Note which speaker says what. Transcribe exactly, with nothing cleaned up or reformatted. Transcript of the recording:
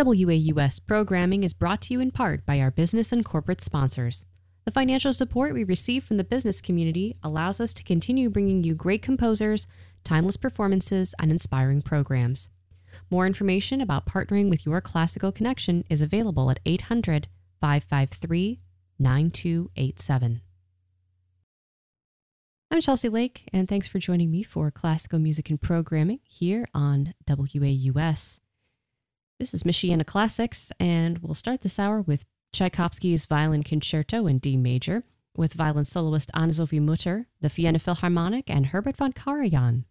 Speaker 1: W A U S programming is brought to you in part by our business and corporate sponsors. The financial support we receive from the business community allows us to continue bringing you great composers, timeless performances, and inspiring programs. More information about partnering with your classical connection is available at eight hundred, five five three, nine two eight seven. I'm Chelsea Lake, and thanks for joining me for classical music and programming here on W A U S. This is Michiana Classics, and we'll start this hour with Tchaikovsky's Violin Concerto in D major, with violin soloist Anne-Sophie Mutter, the Vienna Philharmonic, and Herbert von Karajan.